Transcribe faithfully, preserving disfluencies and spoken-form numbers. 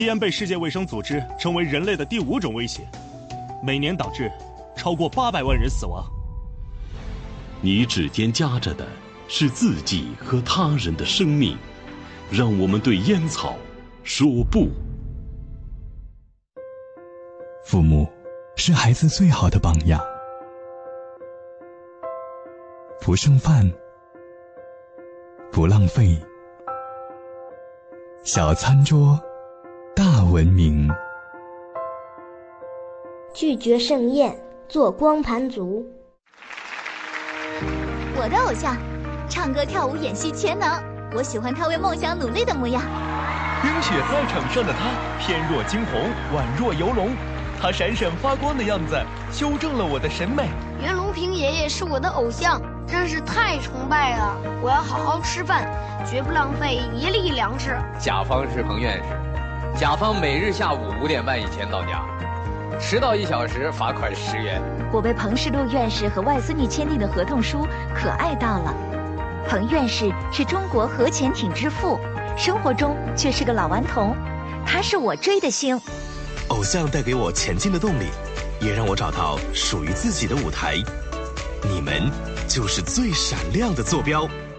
吸烟被世界卫生组织称为人类的第五种威胁，每年导致超过八百万人死亡。 你指尖夹着的是自己和他人的生命，让我们对烟草说不。 父母是孩子最好的榜样，不剩饭，不浪费，小餐桌，大文明。 拒绝盛宴，做光盘族。 我的偶像，唱歌跳舞演戏全能，我喜欢他为梦想努力的模样。 冰雪赛场上的他，翩若惊鸿，宛若游龙，他闪闪发光的样子，修正了我的审美。 袁隆平爷爷是我的偶像，真是太崇拜了！我要好好吃饭，绝不浪费一粒粮食。 甲方是彭院士，甲方每日下午五点半以前到家，迟到一小时罚款十元。 我被彭世禄院士和外孙女签订的合同书可爱到了。彭院士是中国核潜艇之父，生活中却是个老顽童，他是我追的星。 偶像带给我前进的动力，也让我找到属于自己的舞台。你们就是最闪亮的坐标。